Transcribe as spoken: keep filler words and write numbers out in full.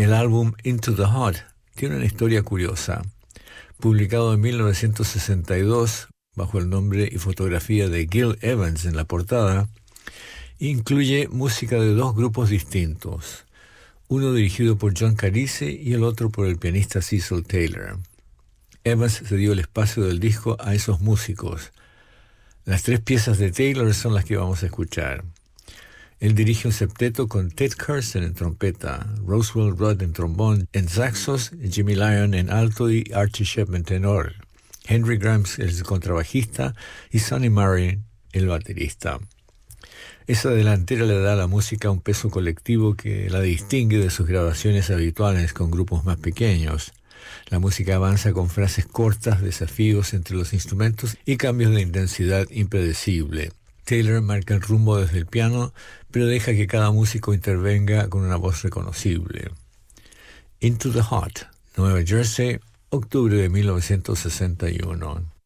El álbum Into the Hot tiene una historia curiosa. Publicado en mil novecientos sesenta y dos, bajo el nombre y fotografía de Gil Evans en la portada, incluye música de dos grupos distintos, uno dirigido por John Carice y el otro por el pianista Cecil Taylor. Evans cedió el espacio del disco a esos músicos. Las tres piezas de Taylor son las que vamos a escuchar. Él dirige un septeto con Ted Curson en trompeta, Roswell Rudd en trombón, en saxos, Jimmy Lyon en alto y Archie Shepp en tenor, Henry Grimes el contrabajista y Sonny Murray el baterista. Esa delantera le da a la música un peso colectivo que la distingue de sus grabaciones habituales con grupos más pequeños. La música avanza con frases cortas, desafíos entre los instrumentos y cambios de intensidad impredecible. Taylor marca el rumbo desde el piano, pero deja que cada músico intervenga con una voz reconocible. Into the Hot, Nueva Jersey, octubre de mil novecientos sesenta y uno.